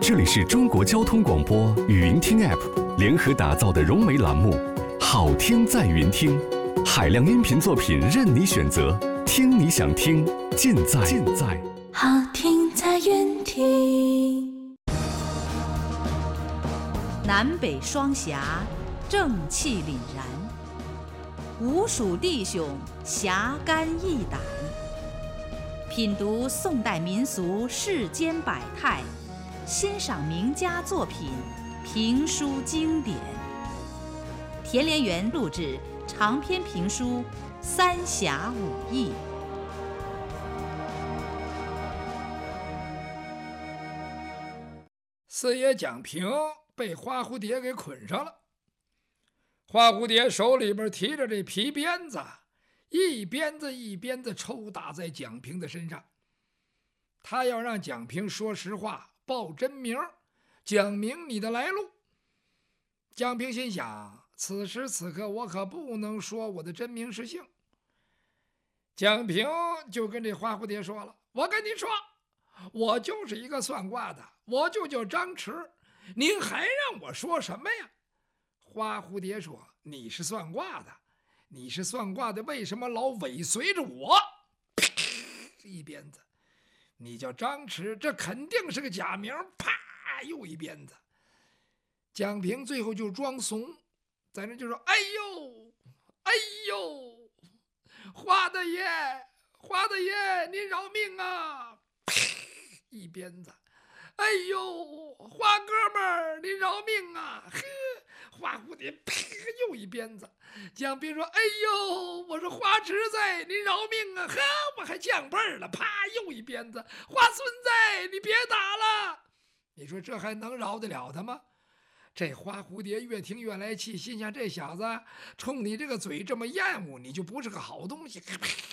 这里是中国交通广播语音听 App 联合打造的融媒栏目《好听在云听》，海量音频作品任你选择，听你想听，尽在好听在云听。 南北双侠，正气凛然；吴蜀弟兄，侠肝义胆。品读宋代民俗世间百态，欣赏名家作品，评书经典。田连元录制长篇评书《三侠五义》。 四爷蒋平被花蝴蝶给捆上了，花蝴蝶手里边提着这皮鞭子，一鞭子一鞭子抽打在蒋平的身上。他要让蒋平说实话，报真名，讲明你的来路。蒋平心想，此时此刻我可不能说我的真名实姓。蒋平就跟这花蝴蝶说了，我跟您说，我就是一个算卦的，我就叫张弛，您还让我说什么呀？花蝴蝶说，你是算卦的，你是算卦的，为什么老尾随着我？一鞭子，你叫张弛，这肯定是个假名，啪，又一鞭子。蒋平最后就装怂，在那就说，哎呦哎呦，花大爷花大爷，您饶命啊！一鞭子，哎呦，花哥们儿，您饶命啊！呵，花蝴蝶，又一鞭子。蒋平说，哎呦，我说花侄子，您饶命啊！呵，我还降辈儿了，啪，又一鞭子。花孙子，你别打了。你说这还能饶得了他吗？这花蝴蝶越听越来气，心想这小子冲你这个嘴这么厌恶，你就不是个好东西。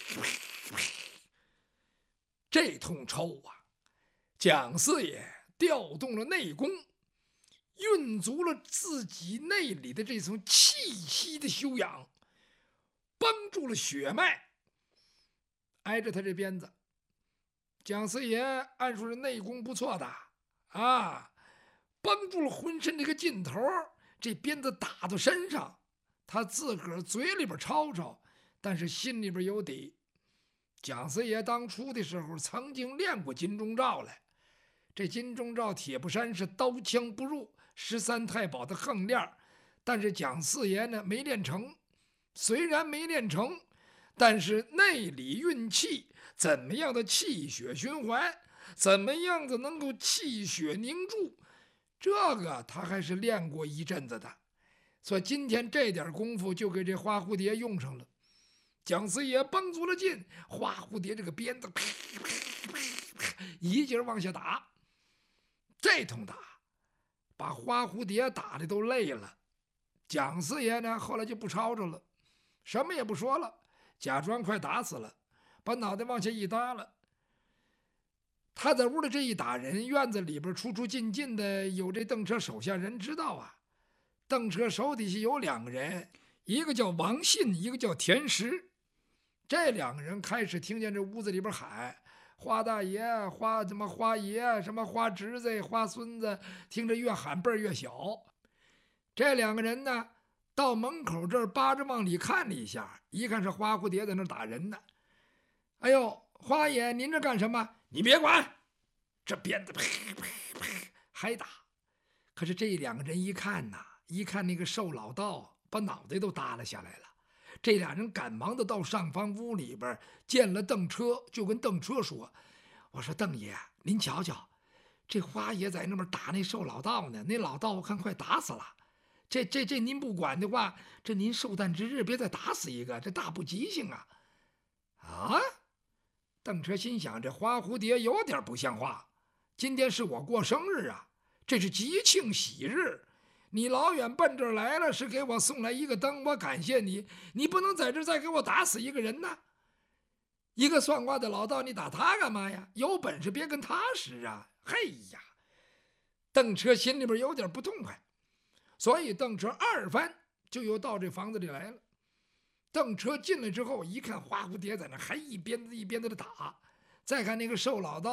这通抽啊，蒋四爷调动了内功，运足了自己内里的这层气息的修养，帮助了血脉。挨着他这鞭子，蒋四爷按说是内功不错的啊，帮助了浑身这个劲头，这鞭子打到身上，他自个儿嘴里边吵吵，但是心里边有底。蒋四爷当初的时候曾经练过金钟罩来，这金钟罩铁布衫是刀枪不入，13太保的横练，但是蒋四爷呢没练成。虽然没练成，但是内里运气，怎么样的气血循环，怎么样的能够气血凝住，这个他还是练过一阵子的。所以今天这点功夫就给这花蝴蝶用上了。蒋四爷绷足了劲，花蝴蝶这个鞭子一劲往下打，这通打把花蝴蝶打的都累了。蒋四爷呢后来就不吵吵了，什么也不说了，假装快打死了，把脑袋往下一耷了。他在屋里这一打人，院子里边出出进进的，有这邓车手下人知道啊。邓车手底下有2个人，一个叫王信，一个叫田石。这2个人开始听见这屋子里边喊花大爷、花什么花爷、什么花侄子、花孙子，听着越喊辈儿越小。这2个人呢，到门口这儿扒着往里看了一下，一看是花蝴蝶在那打人呢。哎呦，花爷，您这干什么？你别管！这鞭子还打。可是这2个人一看呐，一看那个瘦老道，把脑袋都耷拉下来了。这2人赶忙的到上房屋里边见了邓车，就跟邓车说，我说邓爷，您瞧瞧，这花爷在那边打那瘦老道呢，那老道我看快打死了，这您不管的话，这您寿诞之日别再打死一个，这大不吉祥啊。啊，邓车心想，这花蝴蝶有点不像话，今天是我过生日啊，这是吉庆喜日，你老远奔这儿来了，是给我送来一个灯，我感谢你，你不能在这儿再给我打死一个人呢。一个算卦的老道，你打他干嘛呀？有本事别跟他使啊！嘿呀，邓车心里边有点不痛快，所以邓车2番就又到这房子里来了。邓车进来之后，一看花蝴蝶在那还一鞭子一鞭子的打，再看那个瘦老道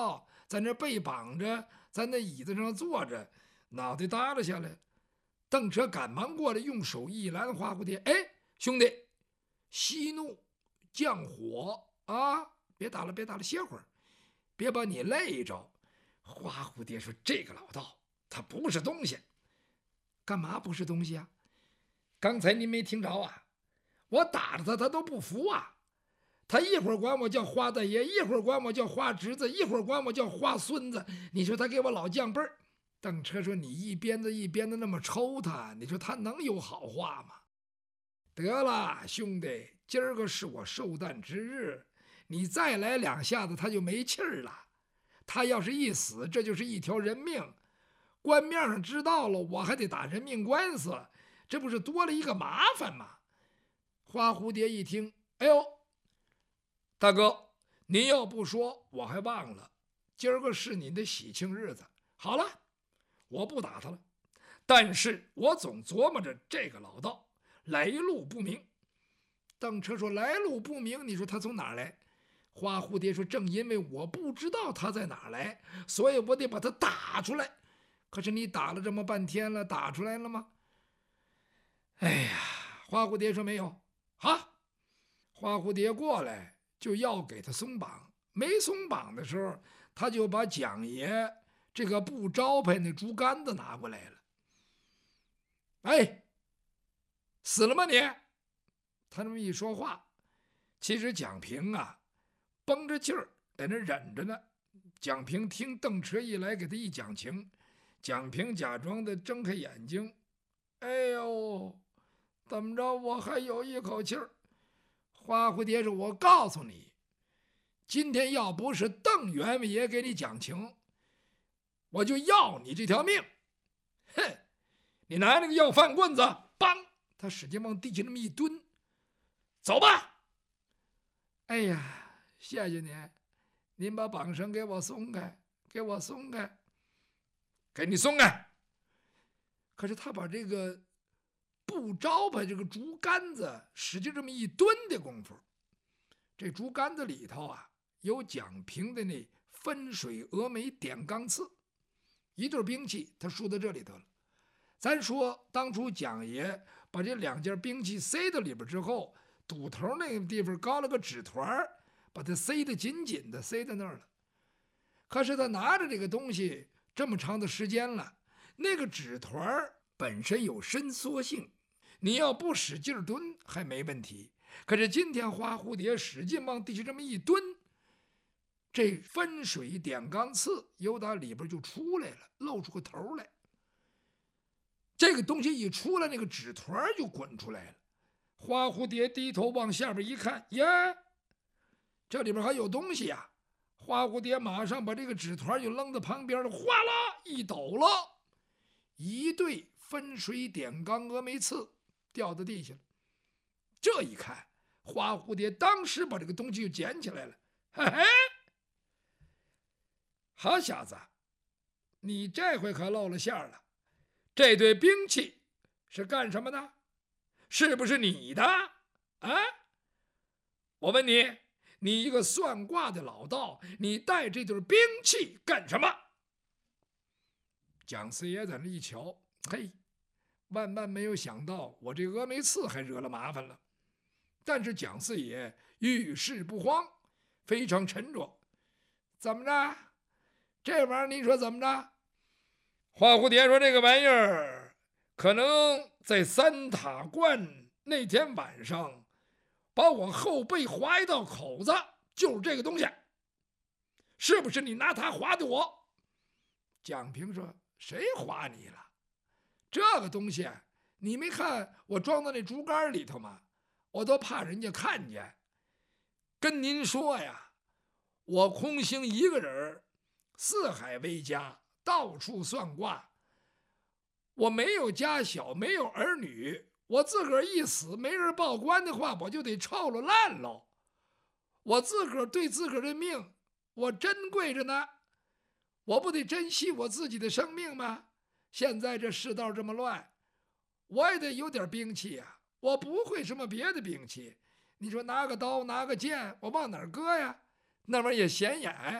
在那背绑着，在那椅子上坐着，脑袋耷拉下来。邓哲赶忙过来，用手一拦花蝴蝶：“哎，兄弟，息怒降火啊！别打了，别打了，歇会儿，别把你累着。”花蝴蝶说：“这个老道他不是东西。”干嘛不是东西啊？刚才您没听着啊？我打着他，他都不服啊！他一会儿管我叫花大爷，一会儿管我叫花侄子，一会儿管我叫花孙子。你说他给我老降辈儿。邓车说：“你一鞭子一鞭子那么抽他，你说他能有好话吗？”得了，兄弟，今儿个是我寿诞之日，你再来2下子他就没气儿了。他要是一死，这就是一条人命。官面上知道了，我还得打人命官司，这不是多了一个麻烦吗？花蝴蝶一听，哎呦，大哥，您要不说我还忘了，今儿个是你的喜庆日子。好了，我不打他了，但是我总琢磨着这个老道来路不明。邓车说：“来路不明，你说他从哪儿来？”花蝴蝶说：“正因为我不知道他在哪儿来，所以我得把他打出来。可是你打了这么半天了，打出来了吗？”哎呀，花蝴蝶说：“没有。”好，花蝴蝶过来就要给他松绑，没松绑的时候，他就把蒋爷这个不招牌那竹竿子拿过来了。哎，死了吗你？他这么一说话，其实蒋平啊绷着劲儿在那忍着呢。蒋平听邓彻一来，给他一讲情，蒋平假装的睁开眼睛，哎呦，怎么着？我还有一口气儿。花蝴蝶说：“我告诉你，今天要不是邓员外爷给你讲情，我就要你这条命。”哼，你拿那个要饭棍子，梆，他使劲往地下那么一蹲，走吧。哎呀，谢谢您，您把绑绳给我松开，给我松开，给你松开。可是他把这个不招牌这个竹竿子使劲这么一蹲的功夫，这竹竿子里头啊有蒋平的那分水峨眉点钢刺，一对兵器，他说到这里头了。咱说当初蒋爷把这2件兵器塞到里边之后，堵头那个地方高了个纸团，把它塞得紧紧的，塞在那儿了。可是他拿着这个东西这么长的时间了，那个纸团本身有伸缩性，你要不使劲蹲还没问题。可是今天花蝴蝶使劲往地下这么一蹲，这分水点钢刺由打里边就出来了，露出个头来。这个东西一出来，那个纸团就滚出来了。花蝴蝶低头往下边一看，耶，这里边还有东西呀！花蝴蝶马上把这个纸团就扔到旁边了，哗啦一抖了，一对分水点钢峨眉刺掉到地下了。这一看，花蝴蝶当时把这个东西就捡起来了。嘿嘿，好小子，你这回可露了馅了。这对兵器是干什么的？是不是你的啊？我问你，你一个算卦的老道，你带这对兵器干什么？蒋四爷在那一瞧，嘿，万万没有想到我这峨眉刺还惹了麻烦了。但是蒋四爷遇事不慌，非常沉着。怎么着？这玩意儿你说怎么着？花蝴蝶说：“这个玩意儿可能在3塔观那天晚上把我后背划一道口子，就是这个东西，是不是你拿它划的我？”蒋平说：“谁划你了？这个东西你没看我装到那竹竿里头吗？我都怕人家看见。跟您说呀，我空星一个人四海为家，到处算卦，我没有家小，没有儿女，我自个儿一死没人报官的话，我就得臭了烂喽。我自个儿对自个儿的命我珍贵着呢，我不得珍惜我自己的生命吗？现在这世道这么乱，我也得有点兵器呀。我不会什么别的兵器，你说拿个刀拿个剑，我往哪儿搁呀？那玩意儿也显眼，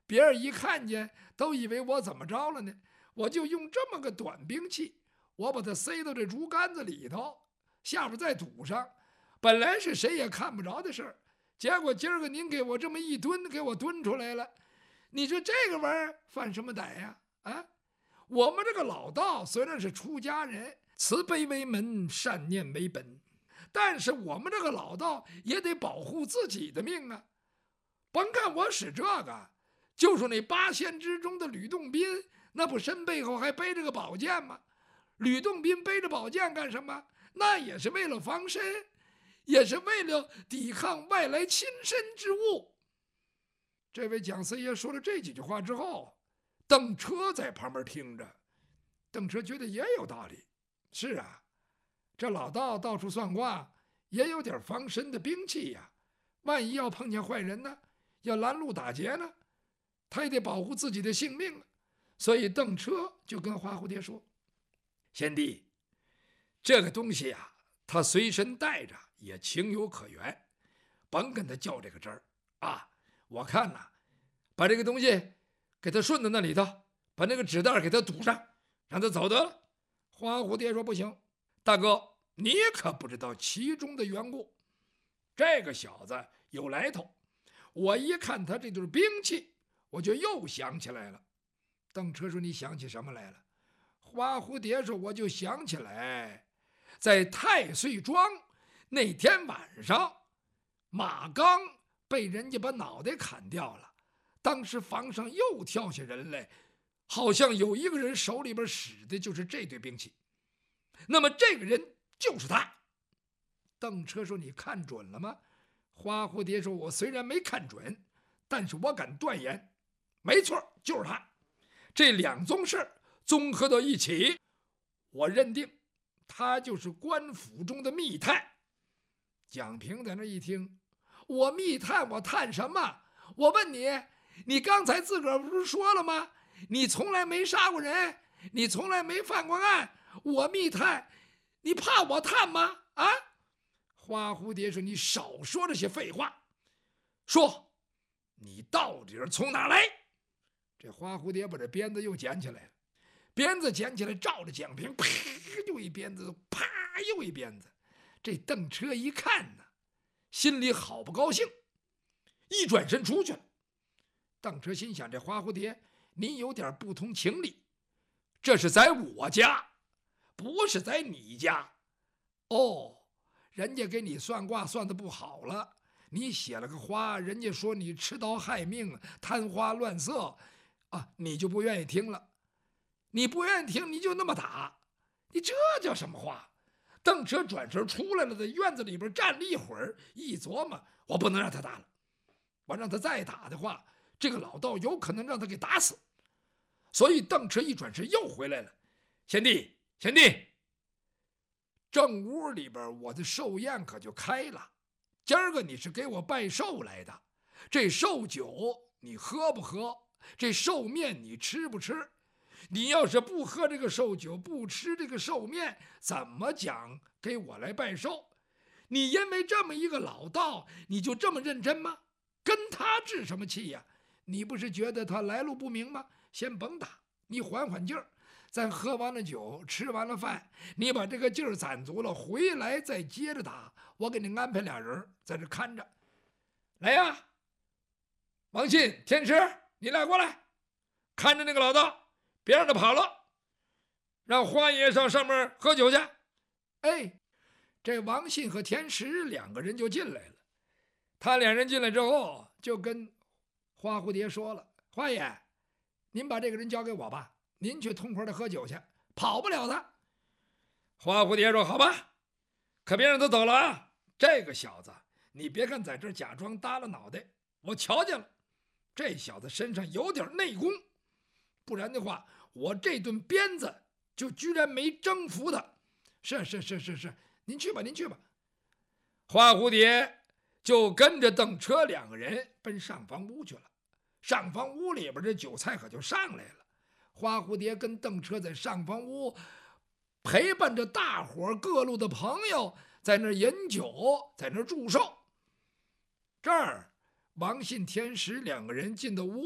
别人一看见都以为我怎么着了呢？我就用这么个短兵器，我把它塞到这竹竿子里头，下边再堵上，本来是谁也看不着的事儿，结果今儿个您给我这么一蹲，给我蹲出来了。你说这个玩意儿犯什么歹呀？啊，我们这个老道虽然是出家人，慈悲为门，善念为本，但是我们这个老道也得保护自己的命啊。甭看我使这个，就是那8仙之中的吕洞宾，那不身背后还背着个宝剑吗？吕洞宾背着宝剑干什么？那也是为了防身，也是为了抵抗外来侵身之物。这位蒋四爷说了这几句话之后，邓车在旁边听着，邓车觉得也有道理。是啊，这老道到处算卦，也有点防身的兵器呀。万一要碰见坏人呢，要拦路打劫呢，他也得保护自己的性命啊。所以邓车就跟花蝴蝶说：“贤弟，这个东西啊，他随身带着也情有可原，甭跟他较这个真儿啊。我看呐，把这个东西给他顺到那里头，把那个纸袋给他堵上，让他走得了。”花蝴蝶说：“不行，大哥，你可不知道其中的缘故。这个小子有来头，我一看他这对兵器，我就又想起来了。”邓车说：“你想起什么来了？”花蝴蝶说：“我就想起来，在太岁庄那天晚上，马刚被人家把脑袋砍掉了，当时房上又跳下人来，好像有一个人手里边使的就是这对兵器，那么这个人就是他。”邓车说：“你看准了吗？”花蝴蝶说：“我虽然没看准，但是我敢断言，没错，就是他。这两宗事综合到一起，我认定他就是官府中的密探。”蒋平在那一听：“我密探，我探什么？我问你，你刚才自个儿不是说了吗？你从来没杀过人，你从来没犯过案，我密探，你怕我探吗？啊？”花蝴蝶说：“你少说这些废话，说你到底是从哪来？”这花蝴蝶把这鞭子又捡起来了，鞭子捡起来照着蒋平，啪又一鞭子，啪又一鞭子。这邓车一看呢，心里好不高兴，一转身出去了。邓车心想：这花蝴蝶，你有点不通情理，这是在我家，不是在你家。哦，人家给你算卦算的不好了，你写了个花，人家说你持刀害命，贪花乱色啊，你就不愿意听了。你不愿意听，你就那么打，你这叫什么话？邓车转身出来了，在院子里边站了一会儿，一琢磨，我不能让他打了，我让他再打的话，这个老道有可能让他给打死。所以邓车一转身又回来了：“贤弟，贤弟，正屋里边我的寿宴可就开了，今儿个你是给我拜寿来的，这寿酒你喝不喝？这寿面你吃不吃？你要是不喝这个寿酒，不吃这个寿面，怎么讲给我来拜寿？你因为这么一个老道，你就这么认真吗？跟他置什么气呀？你不是觉得他来路不明吗？先甭打，你缓缓劲儿，咱喝完了酒，吃完了饭，你把这个劲儿攒足了，回来再接着打。我给你安排俩人在这看着。来呀，王信、天师，你俩过来，看着那个老道，别让他跑了，让花爷上面喝酒去。”哎，这王信和天石两个人就进来了。他两人进来之后，就跟花蝴蝶说了：“花爷，您把这个人交给我吧，您去痛快的喝酒去，跑不了他。”花蝴蝶说：“好吧，可别让他走了啊！这个小子，你别看在这假装耷拉脑袋，我瞧见了，这小子身上有点内功，不然的话，我这顿鞭子就居然没征服他。是，您去吧，您去吧。”花蝴蝶就跟着邓车两个人奔上房屋去了。上房屋里边的酒菜可就上来了。花蝴蝶跟邓车在上房屋陪伴着大伙各路的朋友，在那儿饮酒，在那儿祝寿。这儿王信、天石两个人进的屋，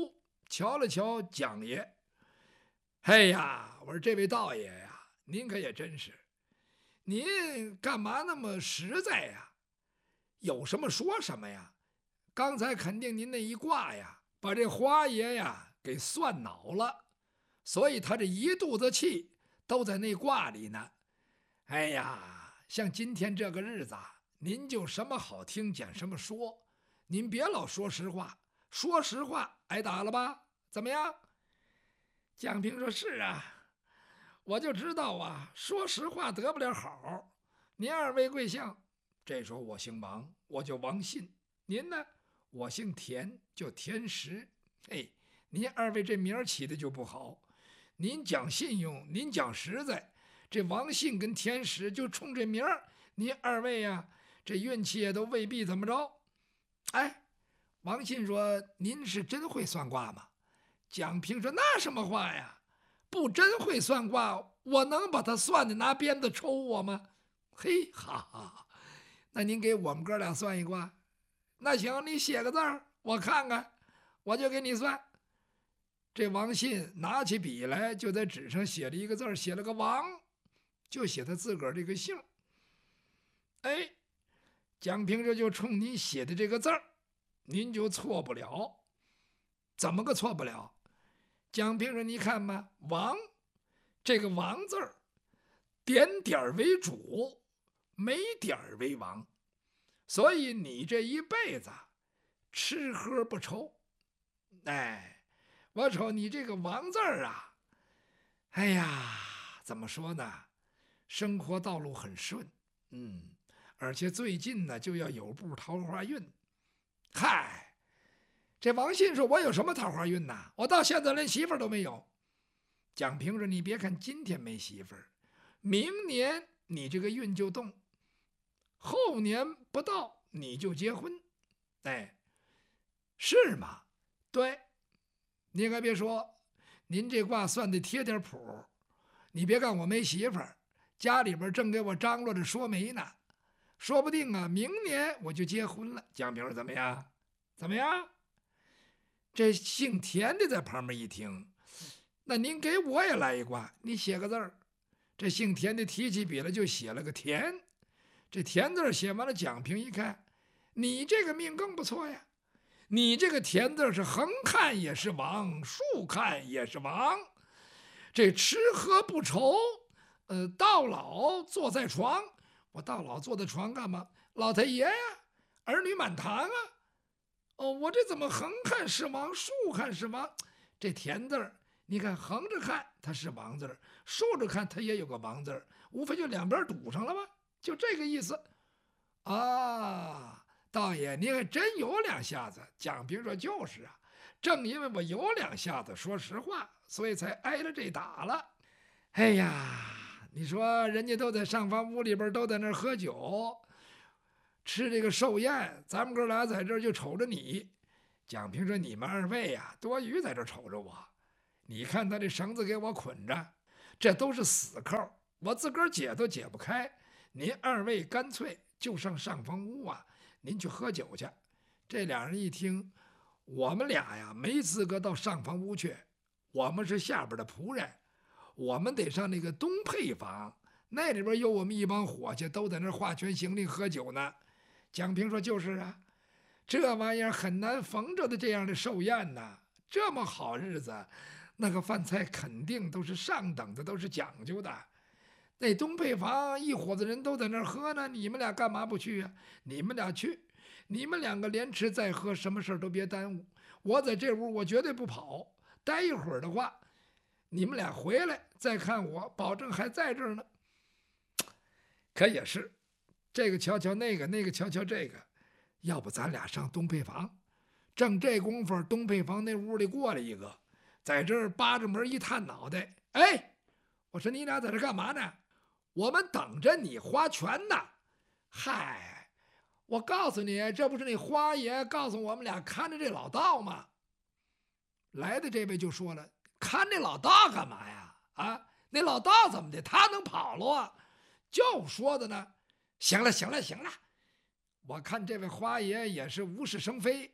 瞧了瞧蒋爷，哎呀，我说这位道爷呀，您可也真是，您干嘛那么实在呀？有什么说什么呀？刚才肯定您那一卦呀，把这花爷呀给算恼了，所以他这一肚子气都在那卦里呢。哎呀，像今天这个日子啊，您就什么好听讲什么说，您别老说实话，说实话挨打了吧？怎么样？蒋平说：“是啊，我就知道啊，说实话得不了好。您二位贵姓？”这时候我姓王，我叫王信。您呢？我姓田，叫田石。嘿，您二位这名儿起的就不好。您讲信用，您讲实在，这王信跟田石就冲这名儿，您二位呀，这运气也都未必怎么着。哎，王信说：“您是真会算卦吗？”蒋平说：“那什么话呀？不真会算卦，我能把他算的拿鞭子抽我吗？”嘿，哈哈，那您给我们哥俩算一卦。那行，你写个字儿，我看看，我就给你算。这王信拿起笔来，就在纸上写了一个字儿，写了个王，就写他自个儿这个姓。哎，蒋平这就冲您写的这个字儿，您就错不了。怎么个错不了？蒋平说：“你看吧，王，这个王字儿，点点为主，没点为王。所以你这一辈子吃喝不愁。哎，我瞅你这个王字儿啊，哎呀，怎么说呢？生活道路很顺，而且最近呢就要有步桃花运。嗨，这王信说：“我有什么桃花运呐？我到现在连媳妇儿都没有。”蒋平说：“你别看今天没媳妇儿，明年你这个运就动。后年不到你就结婚。”哎，是吗？对，您还别说，您这卦算的贴点谱。你别看我没媳妇儿，家里边正给我张罗着说媒呢，说不定啊，明年我就结婚了。蒋平说：“怎么样？怎么样？”这姓田的在旁边一听，那您给我也来一卦，你写个字儿。这姓田的提起笔来就写了个田。这田字写完了，蒋平一看，你这个命更不错呀，你这个田字是横看也是王，竖看也是王，这吃喝不愁，到老坐在床。我到老坐在床干嘛？老太爷呀，儿女满堂啊。哦，我这怎么横看是王，竖看是王？这田字儿，你看横着看它是王字儿，竖着看它也有个王字儿，无非就两边堵上了吧，就这个意思啊。道爷，您还真有两下子。蒋平说：“就是啊，正因为我有两下子，说实话，所以才挨了这打了。哎呀，你说人家都在上房屋里边，都在那儿喝酒，吃这个寿宴，咱们哥俩在这儿就瞅着你。”蒋平说：“你们二位呀，多余在这儿瞅着我。你看他这绳子给我捆着，这都是死扣，我自个儿解都解不开。您二位干脆就上房屋啊，您去喝酒去。”这两人一听，我们俩呀没资格到上房屋去，我们是下边的仆人，我们得上那个东配房，那里边有我们一帮伙计，都在那划拳行令喝酒呢。蒋平说：“就是啊，这玩意儿很难逢着的这样的寿宴呐，这么好日子，那个饭菜肯定都是上等的，都是讲究的。那东配房一伙子人都在那儿喝呢，你们俩干嘛不去啊？你们俩去，你们两个连吃再喝，什么事儿都别耽误。我在这屋，我绝对不跑。待一会儿的话，你们俩回来再看我，保证还在这儿呢。”可也是，这个瞧瞧那个，那个瞧瞧这个，要不咱俩上东配房？正这功夫，东配房那屋里过来一个，在这儿扒着门一探脑袋：“哎，我说你俩在这干嘛呢？我们等着你划拳呢。”嗨，我告诉你，这不是那花爷告诉我们俩看着这老道吗？来的这位就说了：“看那老道干嘛呀？啊，那老道怎么的？他能跑了啊？就说的呢。行了，行了，行了，我看这位花爷也是无事生非，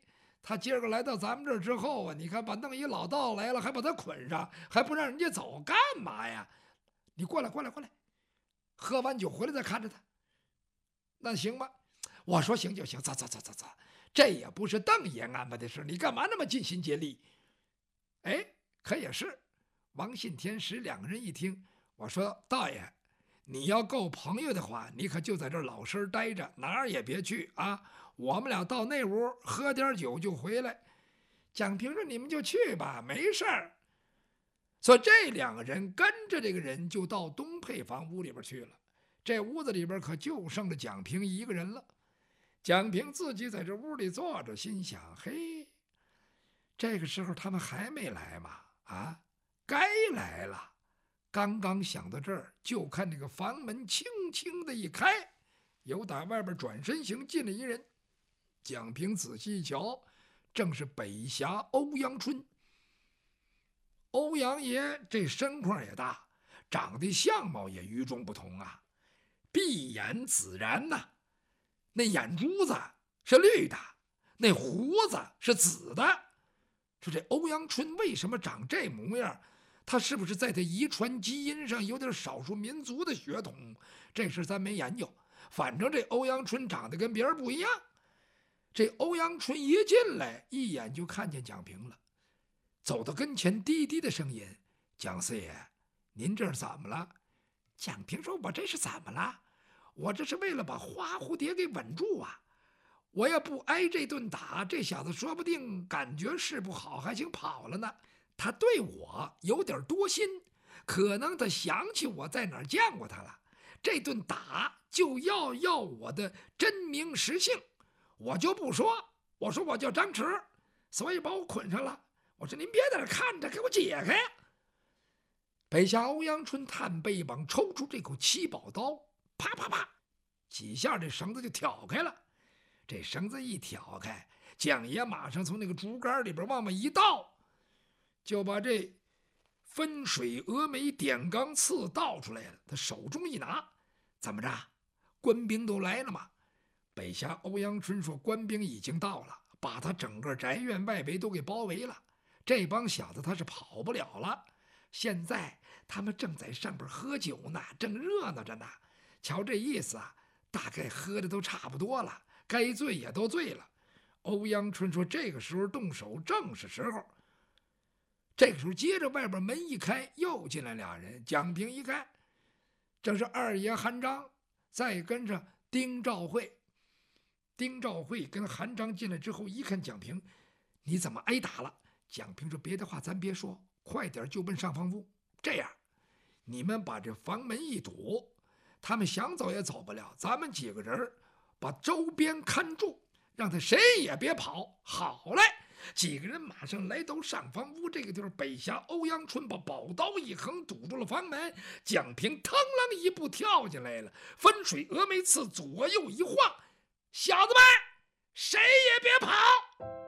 他今儿个来到咱们这儿之后啊，你看把弄一老道来了，还把他捆上，还不让人家走，干嘛呀？你过来，喝完酒回来再看着他，那行吧？我说行就行，走，这也不是邓爷安排的事，你干嘛那么尽心竭力？哎，可也是。王信、田石两个人一听，我说道爷，你要够朋友的话，你可就在这儿老实待着，哪儿也别去啊！我们俩到那屋喝点酒就回来。蒋平说：“你们就去吧，没事儿。”所以这两个人跟着这个人就到东配房屋里边去了。这屋子里边可就剩着蒋平一个人了。蒋平自己在这屋里坐着，心想：嘿，这个时候他们还没来吗？啊，该来了。刚刚想到这儿，就看那个房门轻轻的一开，由打外边转身行进了一人。蒋平仔细一瞧，正是北侠欧阳春。欧阳爷这身块也大，长得相貌也与众不同啊，闭眼紫然呐，那眼珠子是绿的，那胡子是紫的。说这欧阳春为什么长这模样？他是不是在他遗传基因上有点少数民族的血统？这事咱没研究。反正这欧阳春长得跟别人不一样。这欧阳春一进来，一眼就看见蒋平了，走到跟前，低低的声音：“蒋四爷，您这是怎么了？”蒋平说：“我这是怎么了？我这是为了把花蝴蝶给稳住啊！我要不挨这顿打，这小子说不定感觉是不好，还想跑了呢。他对我有点多心，可能他想起我在哪儿见过他了。这顿打就要我的真名实姓，我就不说，我说我叫张弛，所以把我捆上了。我说您别在这看着，给我解开。”北侠欧阳春探背膀，抽出这口七宝刀，啪啪啪，几下这绳子就挑开了。这绳子一挑开，蒋爷马上从那个竹竿里边往外一倒，就把这分水峨眉点钢刺倒出来了。他手中一拿，怎么着？官兵都来了吗？北侠欧阳春说：“官兵已经到了，把他整个宅院外围都给包围了。这帮小子他是跑不了了。现在他们正在上边喝酒呢，正热闹着呢。瞧这意思啊，大概喝的都差不多了，该醉也都醉了。”欧阳春说：“这个时候动手正是时候。”这个时候接着外边门一开，又进来俩人。蒋平一看，这是二爷韩章，再跟上丁兆会。丁兆会跟韩章进来之后，一看蒋平：“你怎么挨打了？”蒋平说：“别的话咱别说，快点就奔上房屋。这样，你们把这房门一堵，他们想走也走不了。咱们几个人把周边看住，让他谁也别跑。”好嘞，几个人马上来到上房屋这个地方。北侠欧阳春把宝刀一横，堵住了房门。蒋平腾啷一步跳进来了，分水峨眉刺左右一晃：“小子们，谁也别跑！”